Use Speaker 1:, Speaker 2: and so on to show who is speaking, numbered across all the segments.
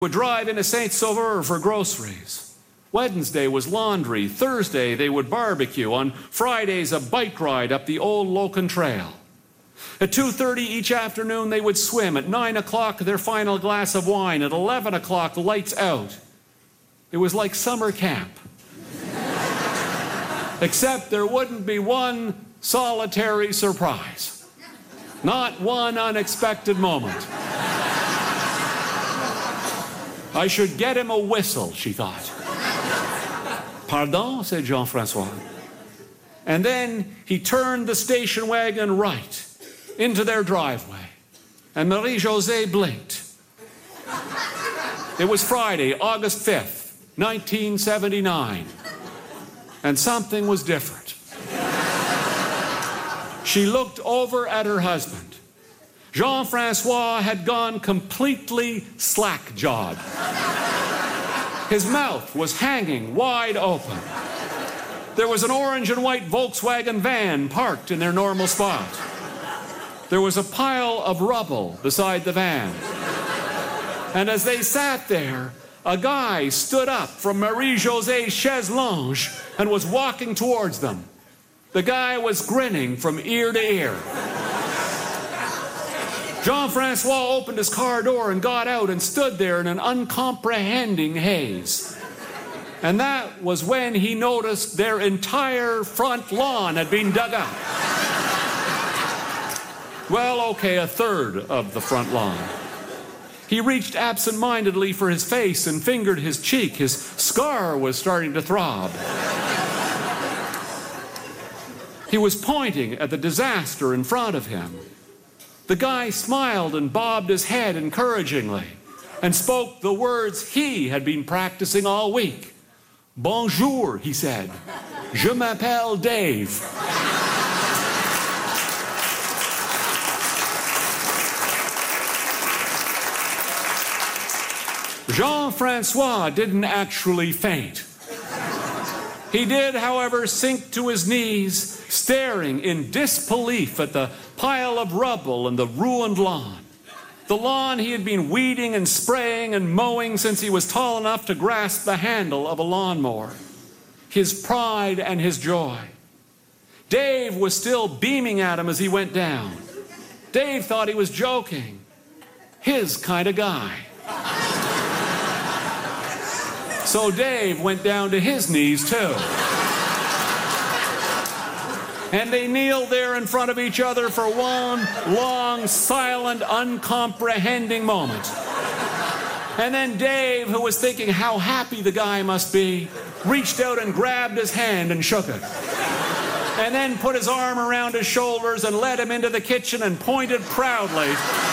Speaker 1: would drive into Saint-Sauveur for groceries. Wednesday was laundry. Thursday, they would barbecue. On Fridays, a bike ride up the old Locan Trail. At 2:30 each afternoon, they would swim. At 9 o'clock, their final glass of wine. At 11 o'clock, lights out. It was like summer camp. Except there wouldn't be one solitary surprise. Not one unexpected moment. I should get him a whistle, she thought. Pardon, said Jean-Francois. And then he turned the station wagon right into their driveway. And Marie-Josée blinked. It was Friday, August 5th, 1979. And something was different. She looked over at her husband. Jean-Francois had gone completely slack-jawed. His mouth was hanging wide open. There was an orange and white Volkswagen van parked in their normal spot. There was a pile of rubble beside the van. And as they sat there, a guy stood up from Marie-José's chaise longue and was walking towards them. The guy was grinning from ear to ear. Jean-Francois opened his car door and got out and stood there in an uncomprehending haze. And that was when he noticed their entire front lawn had been dug up. Well, okay, a third of the front lawn. He reached absent-mindedly for his face and fingered his cheek. His scar was starting to throb. He was pointing at the disaster in front of him. The guy smiled and bobbed his head encouragingly and spoke the words he had been practicing all week. Bonjour, he said. Je m'appelle Dave. Jean-Francois didn't actually faint. He did, however, sink to his knees, staring in disbelief at the pile of rubble and the ruined lawn. The lawn he had been weeding and spraying and mowing since he was tall enough to grasp the handle of a lawnmower. His pride and his joy. Dave was still beaming at him as he went down. Dave thought he was joking. His kind of guy. So Dave went down to his knees, too. And they kneeled there in front of each other for one long, silent, uncomprehending moment. And then Dave, who was thinking how happy the guy must be, reached out and grabbed his hand and shook it. And then put his arm around his shoulders and led him into the kitchen and pointed proudly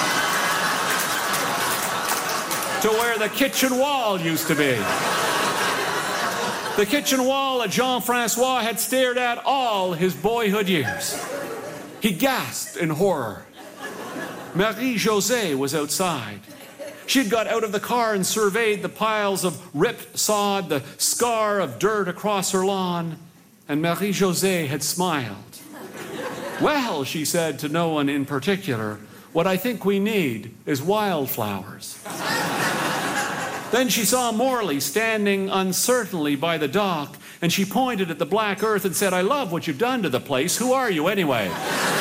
Speaker 1: to where the kitchen wall used to be. The kitchen wall that Jean-Francois had stared at all his boyhood years. He gasped in horror. Marie-Josée was outside. She'd got out of the car and surveyed the piles of ripped sod, the scar of dirt across her lawn, and Marie-Josée had smiled. Well, she said to no one in particular, what I think we need is wildflowers. Then she saw Morley standing uncertainly by the dock, and she pointed at the black earth and said, I love what you've done to the place. Who are you anyway?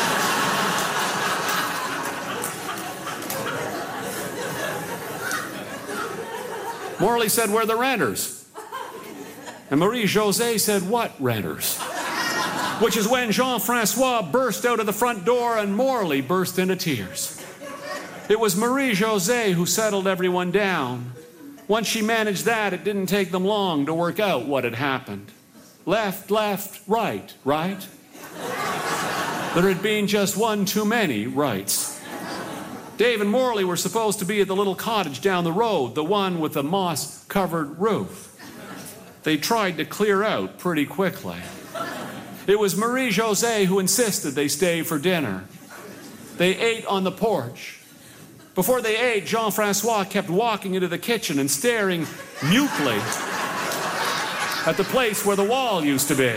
Speaker 1: Morley said, we're the renters. And Marie-Josée said, what renters? Which is when Jean-Francois burst out of the front door and Morley burst into tears. It was Marie-Josée who settled everyone down. Once she managed that, it didn't take them long to work out what had happened. Left, right, right? There had been just one too many rights. Dave and Morley were supposed to be at the little cottage down the road, the one with the moss-covered roof. They tried to clear out pretty quickly. It was Marie-Josée who insisted they stay for dinner. They ate on the porch. Before they ate, Jean-Francois kept walking into the kitchen and staring mutely at the place where the wall used to be.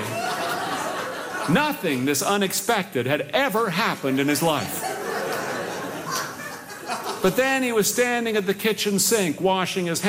Speaker 1: Nothing this unexpected had ever happened in his life. But then he was standing at the kitchen sink washing his hands.